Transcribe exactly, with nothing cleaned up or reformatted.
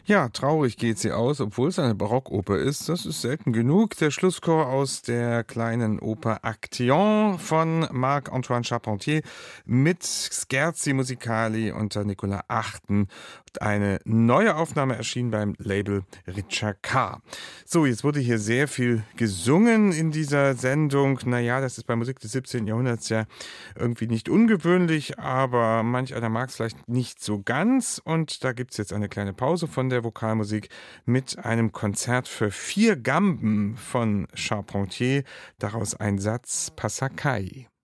Ja, traurig geht sie aus, obwohl es eine Barockoper ist. Das ist selten genug. Der Schlusschor aus der kleinen Oper Action von Marc-Antoine Charpentier mit Scherzi Musicali unter Nicolas Achten. Eine neue Aufnahme erschien beim Label Richard K. So, jetzt wurde hier sehr viel gesungen in dieser Sendung. Naja, das ist bei Musik des siebzehnten. Jahrhunderts ja irgendwie nicht ungewöhnlich, aber manch einer mag es vielleicht nicht so ganz. Und da gibt es jetzt eine kleine Pause von der Vokalmusik mit einem Konzert für vier Gamben von Charpentier. Daraus ein Satz Passacaille.